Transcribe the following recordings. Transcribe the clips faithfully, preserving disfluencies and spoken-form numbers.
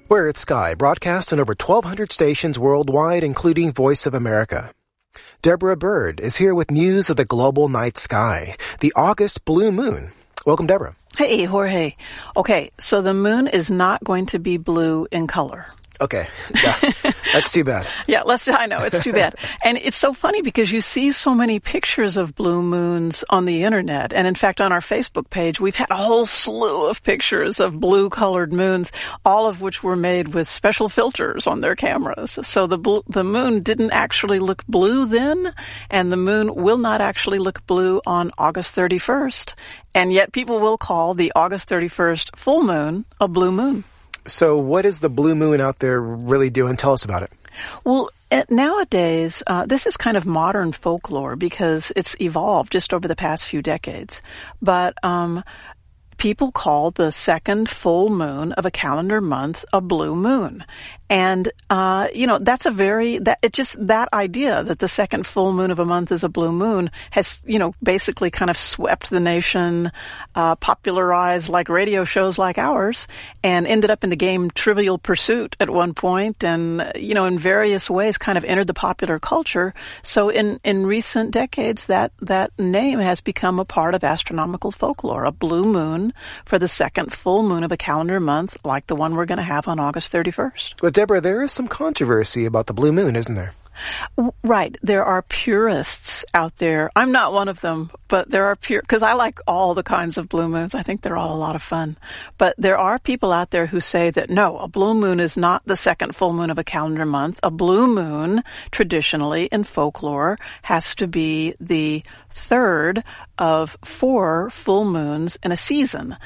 We're Earth Sky, broadcast on over twelve hundred stations worldwide, including Voice of America. Deborah Bird is here with news of the global night sky, the August blue moon. Welcome, Deborah. Hey, Jorge. Okay, so the moon is not going to be blue in color. Okay, yeah, that's too bad. yeah, let's. I know, it's too bad. And it's so funny because you see so many pictures of blue moons on the internet. And in fact, on our Facebook page, we've had a whole slew of pictures of blue-colored moons, all of which were made with special filters on their cameras. So the bl- the moon didn't actually look blue then, and the moon will not actually look blue on August thirty-first. And yet people will call the August thirty-first full moon a blue moon. So what is the blue moon out there really doing? Tell us about it. Well, nowadays, uh, this is kind of modern folklore because it's evolved just over the past few decades. But um, people call the second full moon of a calendar month a blue moon. And, uh, you know, that's a very, that, it just, that idea that the second full moon of a month is a blue moon has, you know, basically kind of swept the nation, uh, popularized like radio shows like ours, and ended up in the game Trivial Pursuit at one point, and, you know, in various ways kind of entered the popular culture. So in, in recent decades, that, that name has become a part of astronomical folklore, a blue moon for the second full moon of a calendar month like the one we're going to have on August thirty-first. But Deborah, there is some controversy about the blue moon, isn't there? Right. There are purists out there. I'm not one of them, but there are pure, because I like all the kinds of blue moons. I think they're all a lot of fun. But there are people out there who say that no, a blue moon is not the second full moon of a calendar month. A blue moon, traditionally in folklore, has to be the third of four full moons in a season.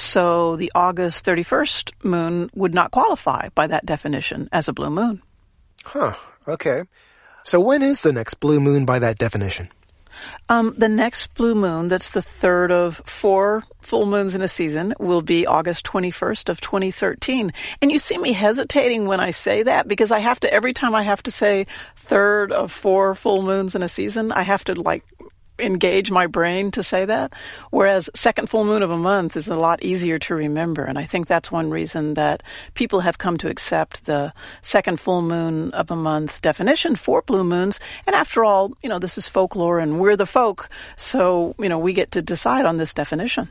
So the August thirty-first moon would not qualify by that definition as a blue moon. Huh. Okay. So when is the next blue moon by that definition? Um, the next blue moon, that's the third of four full moons in a season, will be August twenty-first of twenty thirteen. And you see me hesitating when I say that because I have to, every time I have to say third of four full moons in a season, I have to like engage my brain to say that, whereas second full moon of a month is a lot easier to remember. And I think that's one reason that people have come to accept the second full moon of a month definition for blue moons. And after all, you know, this is folklore and we're the folk, so, you know, we get to decide on this definition.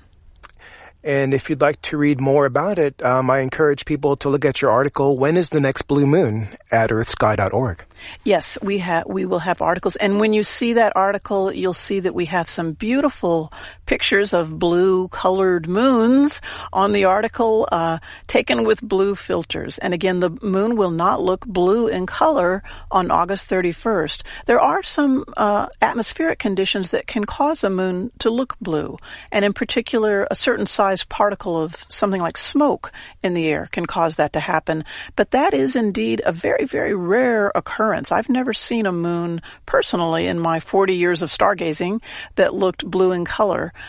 And if you'd like to read more about it, um, I encourage people to look at your article, When is the Next Blue Moon, at earth sky dot org. Yes, we have, we will have articles. And when you see that article, you'll see that we have some beautiful pictures of blue colored moons on the article, uh, taken with blue filters. And again, the moon will not look blue in color on August thirty-first. There are some, uh, atmospheric conditions that can cause a moon to look blue. And in particular, a certain size particle of something like smoke in the air can cause that to happen. But that is indeed a very, very rare occurrence. I've never seen a moon personally in my forty years of stargazing that looked blue in color.